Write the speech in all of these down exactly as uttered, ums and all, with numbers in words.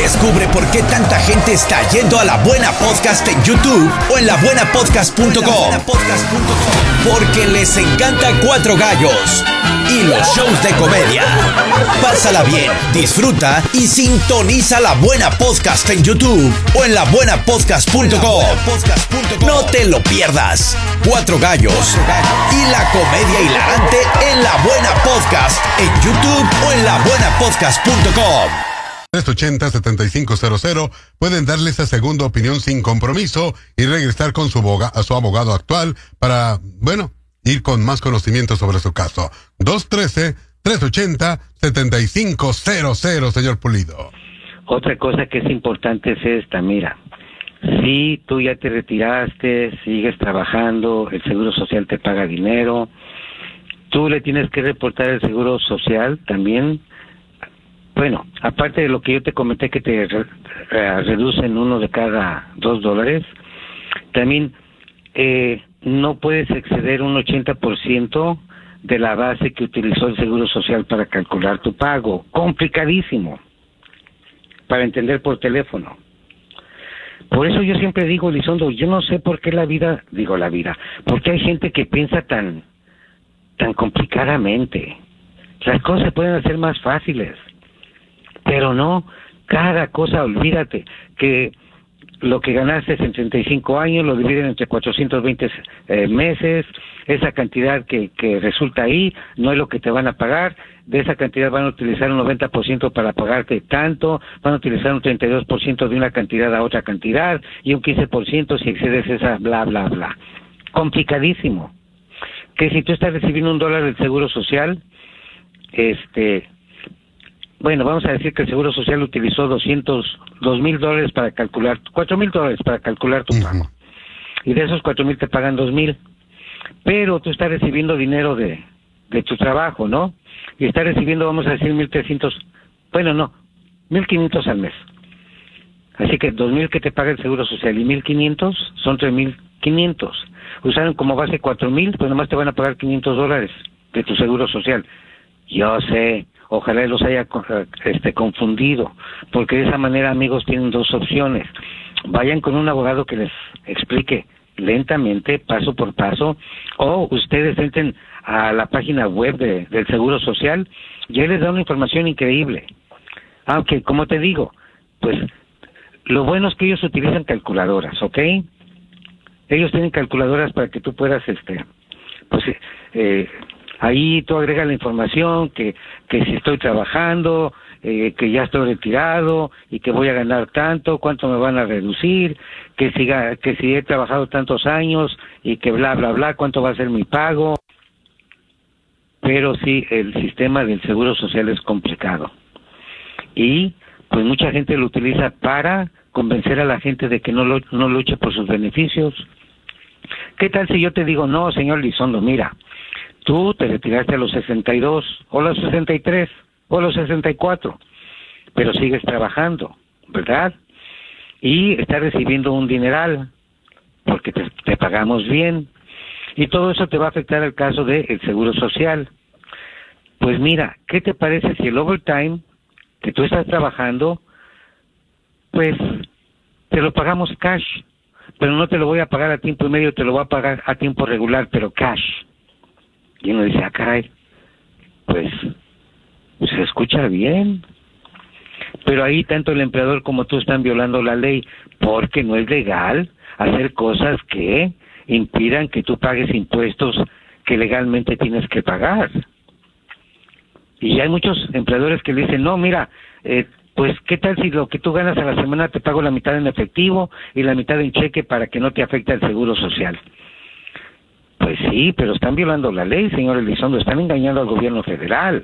Descubre por qué tanta gente está yendo a La Buena Podcast en YouTube o en la buena podcast punto com. Porque les encanta Cuatro Gallos y los shows de comedia. Pásala bien, disfruta y sintoniza La Buena Podcast en YouTube o en la buena podcast punto com. No te lo pierdas. Cuatro Gallos y la comedia hilarante en La Buena Podcast en YouTube o en la buena podcast punto com. tres ochenta, setenta y cinco cero cero pueden darle esa segunda opinión sin compromiso y regresar con su abogado, a su abogado actual para, bueno, ir con más conocimiento sobre su caso. dos uno tres, tres ochenta, setenta y cinco cero cero, señor Pulido. Otra cosa que es importante es esta, mira, si tú ya te retiraste, sigues trabajando, el Seguro Social te paga dinero, tú le tienes que reportar el Seguro Social también. Bueno, aparte de lo que yo te comenté que te re, re, reducen uno de cada dos dólares, también eh, no puedes exceder un ochenta por ciento de la base que utilizó el Seguro Social para calcular tu pago. Complicadísimo para entender por teléfono. Por eso yo siempre digo, Elizondo, yo no sé por qué la vida, digo la vida, porque hay gente que piensa tan, tan complicadamente. Las cosas se pueden hacer más fáciles. Pero no, cada cosa, olvídate, que lo que ganaste en treinta y cinco años lo dividen entre cuatrocientos veinte eh, meses, esa cantidad que, que resulta ahí no es lo que te van a pagar, de esa cantidad van a utilizar un noventa por ciento para pagarte tanto, van a utilizar un treinta y dos por ciento de una cantidad a otra cantidad y un quince por ciento si excedes esa bla bla bla. Complicadísimo. Que si tú estás recibiendo un dólar del Seguro Social, este... Bueno, vamos a decir que el Seguro Social utilizó doscientos, dos mil dólares para calcular, cuatro mil dólares para calcular tu pago. Y de esos cuatro mil te pagan dos mil. Pero tú estás recibiendo dinero de, de tu trabajo, ¿no? Y estás recibiendo, vamos a decir, mil trescientos, bueno, no, mil quinientos al mes. Así que dos mil que te paga el Seguro Social y mil quinientos son tres mil quinientos. Usaron como base cuatro mil, pues nomás te van a pagar quinientos dólares de tu Seguro Social. Yo sé. Ojalá los haya este, confundido, porque de esa manera, amigos, tienen dos opciones. Vayan con un abogado que les explique lentamente, paso por paso, o ustedes entren a la página web de, del Seguro Social y él les da una información increíble. Aunque, como te digo, pues lo bueno es que ellos utilizan calculadoras, ¿ok? Ellos tienen calculadoras para que tú puedas, este, pues, eh, ahí tú agregas la información que, que si estoy trabajando, eh, que ya estoy retirado y que voy a ganar tanto, cuánto me van a reducir, que si, que si he trabajado tantos años y que bla, bla, bla, cuánto va a ser mi pago. Pero sí, el sistema del Seguro Social es complicado. Y pues mucha gente lo utiliza para convencer a la gente de que no, lo, no luche por sus beneficios. ¿Qué tal si yo te digo, no, señor Elizondo, mira, tú te retiraste a los sesenta y dos, o a los sesenta y tres, o a los sesenta y cuatro, pero sigues trabajando, ¿verdad? Y estás recibiendo un dineral, porque te, te pagamos bien, y todo eso te va a afectar el caso del Seguro Social. Pues mira, ¿qué te parece si el overtime que tú estás trabajando, pues te lo pagamos cash, pero no te lo voy a pagar a tiempo y medio, te lo voy a pagar a tiempo regular, pero cash? Y uno dice, ah, caray, pues se escucha bien. Pero ahí tanto el empleador como tú están violando la ley, porque no es legal hacer cosas que impidan que tú pagues impuestos que legalmente tienes que pagar. Y hay muchos empleadores que le dicen, no, mira, eh, pues qué tal si lo que tú ganas a la semana te pago la mitad en efectivo y la mitad en cheque para que no te afecte el Seguro Social. Pues sí, pero están violando la ley, señor Elizondo, están engañando al gobierno federal.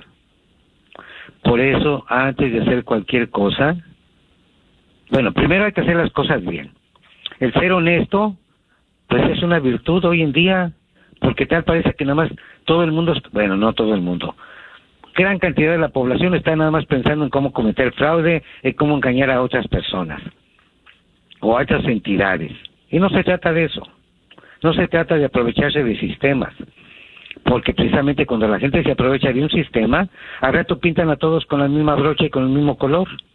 Por eso, antes de hacer cualquier cosa, bueno, primero hay que hacer las cosas bien. El ser honesto, pues es una virtud hoy en día, porque tal parece que nada más todo el mundo, bueno, no todo el mundo, gran cantidad de la población está nada más pensando en cómo cometer fraude, en cómo engañar a otras personas, o a otras entidades. Y no se trata de eso. No se trata de aprovecharse de sistemas, porque precisamente cuando la gente se aprovecha de un sistema, al rato pintan a todos con la misma brocha y con el mismo color.